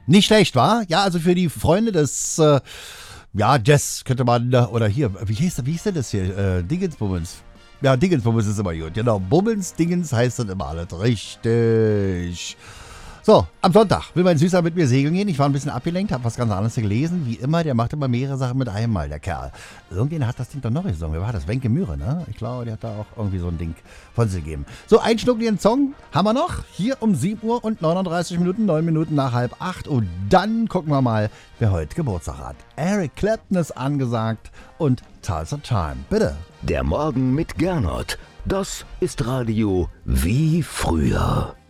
Nicht schlecht, wa? Ja, also für die Freunde des, Jazz könnte man, oder hier, wie hieß denn das hier? Dingensbummens. Ja, Dingensbummens ist immer gut. Genau, Bummens, Dingens heißt das immer alles. Richtig. So, am Sonntag will mein Süßer mit mir segeln gehen. Ich war ein bisschen abgelenkt, habe was ganz anderes gelesen. Wie immer, der macht immer mehrere Sachen mit einmal, der Kerl. Irgendjemand hat das Ding doch noch gesungen. Wer war das? Wenke Mühre, ne? Ich glaube, der hat da auch irgendwie so ein Ding von sich gegeben. So, einen schnuckligen Song haben wir noch. Hier um 7 Uhr und 39 Minuten, 9 Minuten nach 7:30. Und dann gucken wir mal, wer heute Geburtstag hat. Eric Clapton ist angesagt und Tulsa Time. Bitte. Der Morgen mit Gernot. Das ist Radio wie früher.